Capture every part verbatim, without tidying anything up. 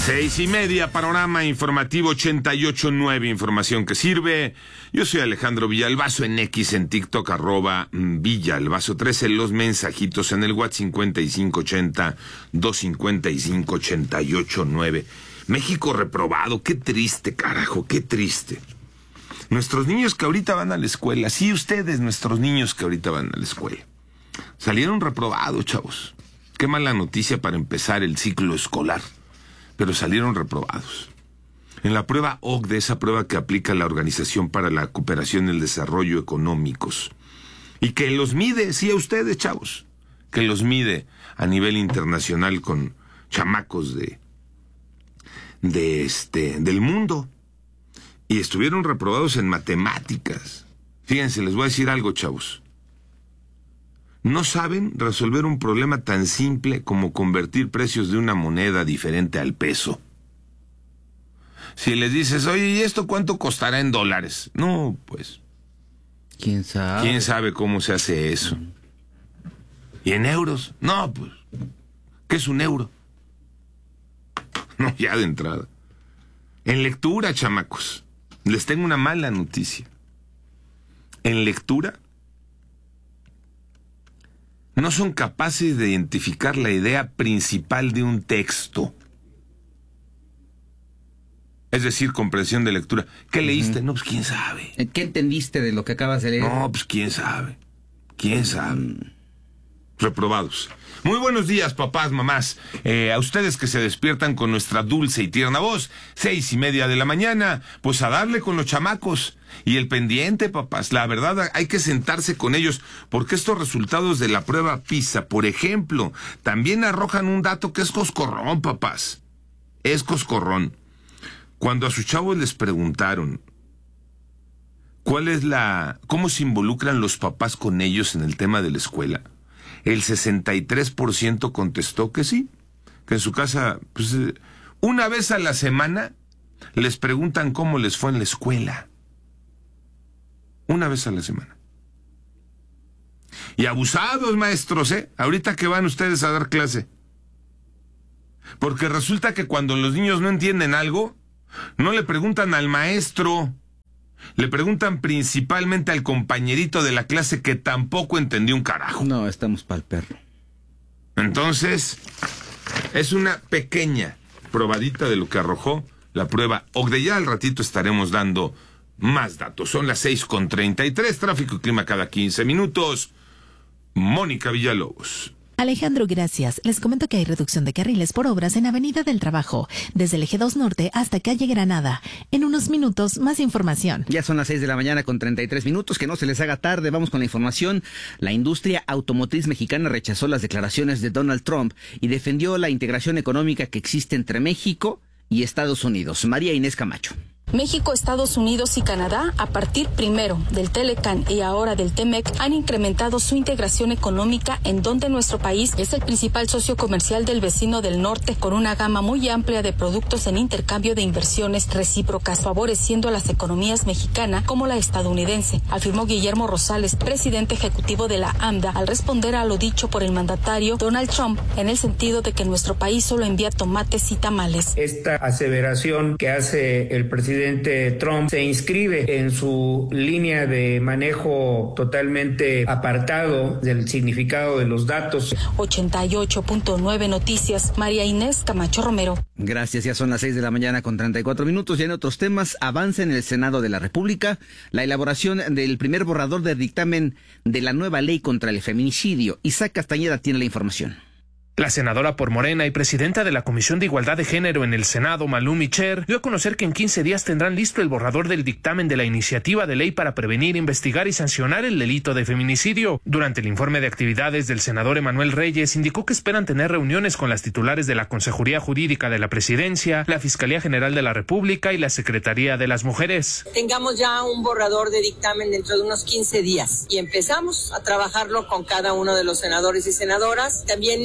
Seis y media, panorama informativo ochenta y ocho punto nueve, información que sirve. Yo soy Alejandro Villalbazo, en X, en TikTok, arroba Villalbazo trece, los mensajitos en el WhatsApp cincuenta y cinco ochenta, doscientos cincuenta y cinco, ochenta y ocho nueve. México reprobado, qué triste, carajo, qué triste. Nuestros niños que ahorita van a la escuela, sí, ustedes, nuestros niños que ahorita van a la escuela, salieron reprobados, chavos. Qué mala noticia para empezar el ciclo escolar. Pero salieron reprobados. En la prueba O C D E, esa prueba que aplica la Organización para la Cooperación y el Desarrollo Económicos, y que los mide, sí, a ustedes, chavos, que los mide a nivel internacional con chamacos de, de este, del mundo, y estuvieron reprobados en matemáticas. Fíjense, les voy a decir algo, chavos. No saben resolver un problema tan simple como convertir precios de una moneda diferente al peso. Si les dices, oye, ¿y esto cuánto costará en dólares? No, pues. ¿Quién sabe? ¿Quién sabe cómo se hace eso? Mm. ¿Y en euros? No, pues. ¿Qué es un euro? No, ya de entrada. En lectura, chamacos, les tengo una mala noticia. En lectura, no son capaces de identificar la idea principal de un texto. Es decir, comprensión de lectura. ¿Qué uh-huh. leíste? No, pues quién sabe. ¿Qué entendiste de lo que acabas de leer? No, pues quién sabe. ¿Quién sabe? Uh-huh. Reprobados. Muy buenos días, papás, mamás. Eh, a ustedes que se despiertan con nuestra dulce y tierna voz, seis y media de la mañana, pues a darle con los chamacos. Y el pendiente, papás, la verdad hay que sentarse con ellos, porque estos resultados de la prueba PISA, por ejemplo, también arrojan un dato que es coscorrón, papás. Es coscorrón. Cuando a sus chavos les preguntaron cuál es la, cómo se involucran los papás con ellos en el tema de la escuela, el sesenta y tres por ciento contestó que sí, que en su casa, pues, una vez a la semana les preguntan cómo les fue en la escuela. Una vez a la semana. Y abusados, maestros, ¿eh? Ahorita que van ustedes a dar clase. Porque resulta que cuando los niños no entienden algo, no le preguntan al maestro, le preguntan principalmente al compañerito de la clase que tampoco entendió un carajo. No, estamos pa'l perro. Entonces, es una pequeña probadita de lo que arrojó la prueba O C D E. Ya al ratito estaremos dando más datos. Son las seis con treinta y tres, tráfico y clima cada quince minutos. Mónica Villalobos. Alejandro, gracias. Les comento que hay reducción de carriles por obras en Avenida del Trabajo, desde el Eje dos Norte hasta Calle Granada. En unos minutos, más información. Ya son las seis de la mañana con treinta y tres minutos, que no se les haga tarde. Vamos con la información. La industria automotriz mexicana rechazó las declaraciones de Donald Trump y defendió la integración económica que existe entre México y Estados Unidos. María Inés Camacho. México, Estados Unidos y Canadá, a partir primero del Telecan y ahora del Temec, han incrementado su integración económica, en donde nuestro país es el principal socio comercial del vecino del norte, con una gama muy amplia de productos en intercambio de inversiones recíprocas, favoreciendo a las economías mexicana como la estadounidense, afirmó Guillermo Rosales, presidente ejecutivo de la AMDA, al responder a lo dicho por el mandatario Donald Trump, en el sentido de que nuestro país solo envía tomates y tamales. Esta aseveración que hace el presidente Trump se inscribe en su línea de manejo totalmente apartado del significado de los datos. ochenta y ocho punto nueve Noticias, María Inés Camacho Romero. Gracias, ya son las seis de la mañana con treinta y cuatro minutos. Y en otros temas, avanza en el Senado de la República la elaboración del primer borrador de dictamen de la nueva ley contra el feminicidio. Isaac Castañeda tiene la información. La senadora por Morena y presidenta de la Comisión de Igualdad de Género en el Senado, Malú Micher, dio a conocer que en quince días tendrán listo el borrador del dictamen de la iniciativa de ley para prevenir, investigar y sancionar el delito de feminicidio. Durante el informe de actividades del senador Emanuel Reyes, indicó que esperan tener reuniones con las titulares de la Consejería Jurídica de la Presidencia, la Fiscalía General de la República y la Secretaría de las Mujeres. Tengamos ya un borrador de dictamen dentro de unos quince días y empezamos a trabajarlo con cada uno de los senadores y senadoras. También vamos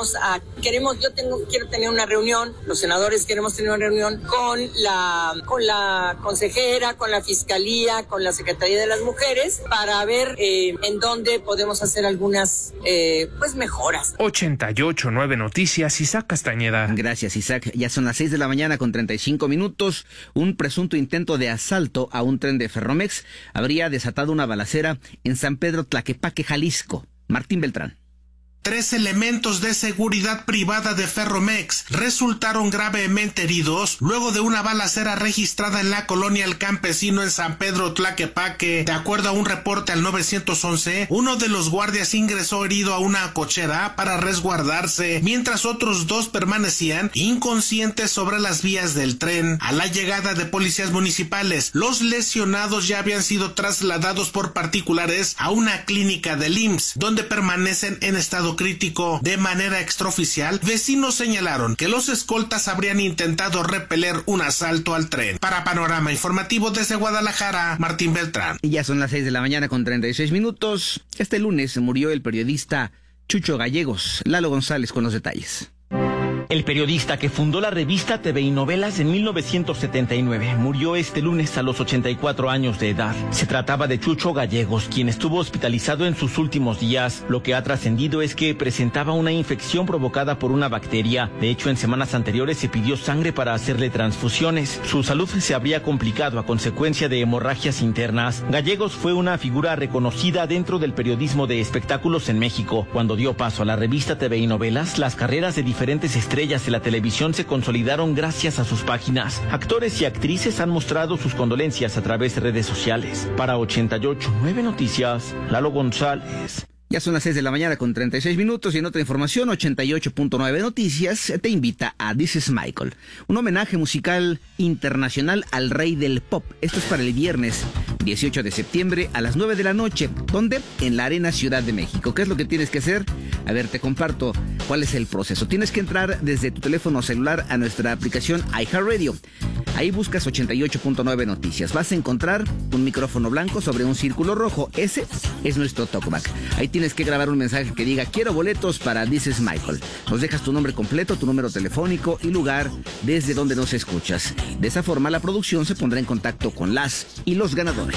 vamos a, queremos, yo tengo, quiero tener una reunión, los senadores queremos tener una reunión con la, con la consejera, con la fiscalía, con la Secretaría de las Mujeres, para ver eh, en dónde podemos hacer algunas, eh, pues, mejoras. ochenta y ocho nueve Noticias, Isaac Castañeda. Gracias, Isaac. Ya son las seis de la mañana con treinta y cinco minutos. Un presunto intento de asalto a un tren de Ferromex habría desatado una balacera en San Pedro Tlaquepaque, Jalisco. Martín Beltrán. Tres elementos de seguridad privada de Ferromex resultaron gravemente heridos luego de una balacera registrada en la colonia El Campesino en San Pedro Tlaquepaque. De acuerdo a un reporte al nueve once, uno de los guardias ingresó herido a una cochera para resguardarse, mientras otros dos permanecían inconscientes sobre las vías del tren. A la llegada de policías municipales, los lesionados ya habían sido trasladados por particulares a una clínica del I M S S, donde permanecen en estado crítico. De manera extraoficial, vecinos señalaron que los escoltas habrían intentado repeler un asalto al tren. Para Panorama Informativo desde Guadalajara, Martín Beltrán. Y ya son las seis de la mañana con treinta y seis minutos. Este lunes murió el periodista Chucho Gallegos. Lalo González con los detalles. El periodista que fundó la revista T V y Novelas en mil novecientos setenta y nueve murió este lunes a los ochenta y cuatro años de edad. Se trataba de Chucho Gallegos, quien estuvo hospitalizado en sus últimos días. Lo que ha trascendido es que presentaba una infección provocada por una bacteria. De hecho, en semanas anteriores se pidió sangre para hacerle transfusiones. Su salud se habría complicado a consecuencia de hemorragias internas. Gallegos fue una figura reconocida dentro del periodismo de espectáculos en México. Cuando dio paso a la revista T V y Novelas, las carreras de diferentes estrellas de la televisión se consolidaron gracias a sus páginas. Actores y actrices han mostrado sus condolencias a través de redes sociales. Para ochenta y ocho nueve Noticias, Lalo González. Ya son las seis de la mañana con treinta y seis minutos y en otra información, ochenta y ocho punto nueve Noticias te invita a This is Michael, un homenaje musical internacional al rey del pop. Esto es para el viernes dieciocho de septiembre a las nueve de la noche. ¿Dónde? En la Arena Ciudad de México. ¿Qué es lo que tienes que hacer? A ver, te comparto cuál es el proceso. Tienes que entrar desde tu teléfono celular a nuestra aplicación iHeartRadio. Ahí buscas ochenta y ocho punto nueve Noticias. Vas a encontrar un micrófono blanco sobre un círculo rojo. Ese es nuestro talkback. Ahí tienes que grabar un mensaje que diga: quiero boletos para This is Michael. Nos dejas tu nombre completo, tu número telefónico y lugar desde donde nos escuchas. De esa forma la producción se pondrá en contacto con las y los ganadores.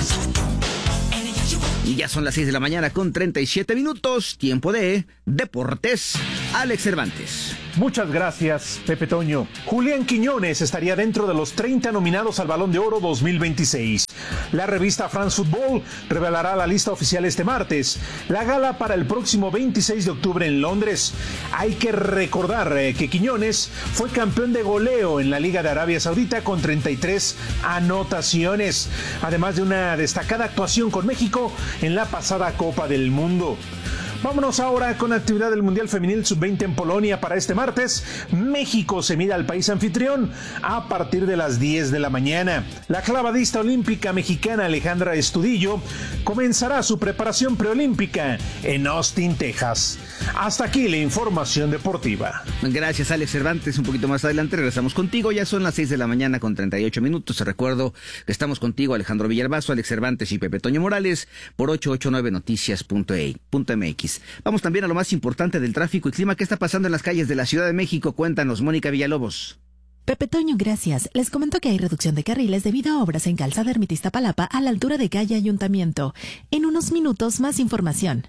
Y ya son las seis de la mañana con treinta y siete minutos. Tiempo de Deportes. Alex Cervantes. Muchas gracias, Pepe Toño. Julián Quiñones estaría dentro de los treinta nominados al Balón de Oro dos mil veintiséis. La revista France Football revelará la lista oficial este martes. La gala para el próximo veintiséis de octubre en Londres. Hay que recordar eh, que Quiñones fue campeón de goleo en la Liga de Arabia Saudita con treinta y tres anotaciones, además de una destacada actuación con México en la pasada Copa del Mundo. Vámonos ahora con actividad del Mundial Femenil sub veinte en Polonia para este martes. México se mide al país anfitrión a partir de las diez de la mañana. La clavadista olímpica mexicana Alejandra Estudillo comenzará su preparación preolímpica en Austin, Texas. Hasta aquí la información deportiva. Gracias, Alex Cervantes. Un poquito más adelante regresamos contigo. Ya son las seis de la mañana con treinta y ocho minutos. Te recuerdo que estamos contigo, Alejandro Villalbazo, Alex Cervantes y Pepe Toño Morales por ochocientos ochenta y nueve noticias punto m x. Vamos también a lo más importante del tráfico y clima. ¿Qué está pasando en las calles de la Ciudad de México? Cuéntanos, Mónica Villalobos. Pepe Toño, gracias. Les comento que hay reducción de carriles debido a obras en Calzada Ermita Iztapalapa a la altura de calle Ayuntamiento. En unos minutos, más información.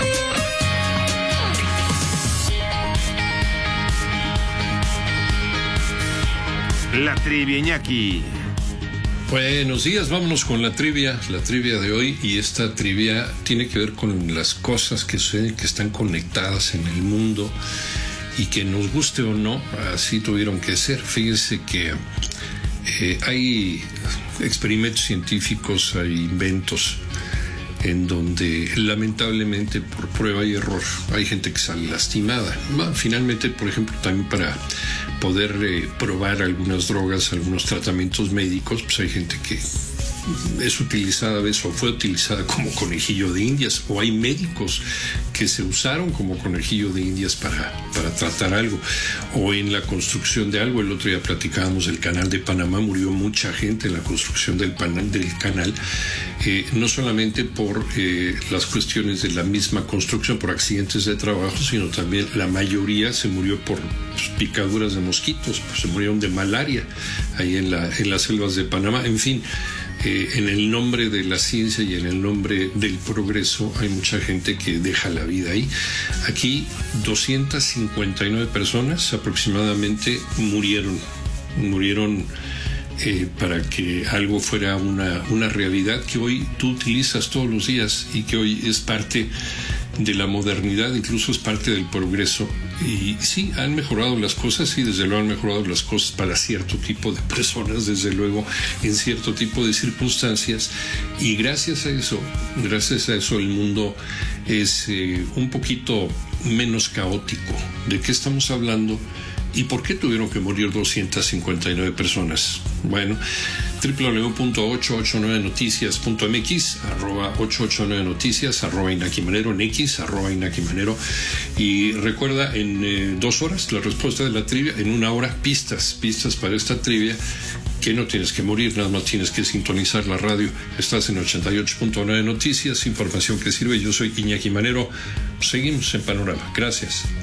La trivia, Iñaki. Buenos días, vámonos con la trivia, la trivia de hoy, y esta trivia tiene que ver con las cosas que suceden, que están conectadas en el mundo y que nos guste o no, así tuvieron que ser. Fíjense que eh, hay experimentos científicos, hay inventos en donde lamentablemente por prueba y error hay gente que sale lastimada. Finalmente, por ejemplo, también para poder eh, probar algunas drogas, algunos tratamientos médicos, pues hay gente que es utilizada a veces o fue utilizada como conejillo de indias, o hay médicos que se usaron como conejillo de indias para, para tratar algo, o en la construcción de algo. El otro día platicábamos del canal de Panamá, murió mucha gente en la construcción del, panal, del canal, eh, no solamente por eh, las cuestiones de la misma construcción, por accidentes de trabajo, sino también la mayoría se murió por pues, picaduras de mosquitos, pues, se murieron de malaria ahí en, la, en las selvas de Panamá. En fin, eh, en el nombre de la ciencia y en el nombre del progreso hay mucha gente que deja la vida ahí. Aquí doscientas cincuenta y nueve personas aproximadamente murieron, murieron eh, para que algo fuera una, una realidad que hoy tú utilizas todos los días y que hoy es parte de la modernidad, incluso es parte del progreso. Y sí, han mejorado las cosas, y desde luego han mejorado las cosas para cierto tipo de personas, desde luego en cierto tipo de circunstancias, y gracias a eso, gracias a eso el mundo es eh, un poquito menos caótico. ¿De qué estamos hablando? ¿Y por qué tuvieron que morir doscientas cincuenta y nueve personas? Bueno, doble u doble u doble u punto ochocientos ochenta y nueve noticias punto m x, arroba ochocientos ochenta y nueve noticias, arroba Inaki Manero, en X, arroba Inaki Manero. Y recuerda, en eh, dos horas la respuesta de la trivia, en una hora pistas, pistas para esta trivia, que no tienes que morir, nada más tienes que sintonizar la radio. Estás en ochenta y ocho punto nueve Noticias, información que sirve. Yo soy Iñaki Manero. Seguimos en Panorama. Gracias.